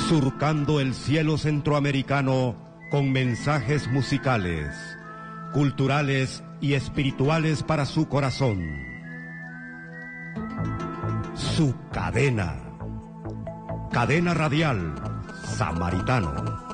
Surcando el cielo centroamericano con mensajes musicales, culturales y espirituales para su corazón. Su cadena. Cadena Radial Samaritano.